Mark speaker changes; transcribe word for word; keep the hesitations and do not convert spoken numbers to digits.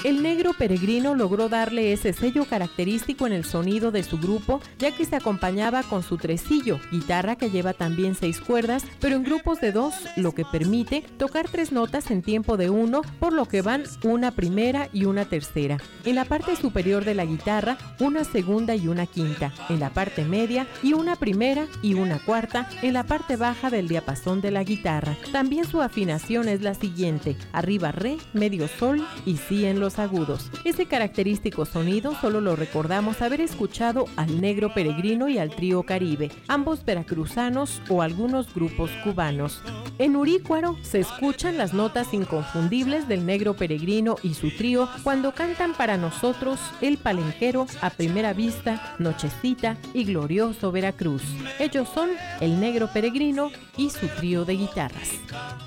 Speaker 1: El Negro Peregrino logró darle ese sello característico en el sonido de su grupo, ya que se acompañaba con su tresillo, guitarra que lleva también seis cuerdas, pero en grupos de dos, lo que permite tocar tres notas en tiempo de uno, por lo que van una primera y una tercera. En la parte superior de la guitarra, una segunda y una quinta. En la parte media, y una primera y una cuarta en la parte baja del diapasón de la guitarra. También su afinación es la siguiente: arriba re, medio sol y si en los agudos. Ese característico sonido solo lo recordamos haber escuchado al Negro Peregrino y al Trío Caribe, ambos veracruzanos o algunos grupos cubanos. En Urícuaro se escuchan las notas inconfundibles del Negro Peregrino y su trío cuando cantan para nosotros El Palenquero, A Primera Vista, Nochecita y Glorioso Veracruz. Ellos son el Negro Peregrino y su trío de guitarras.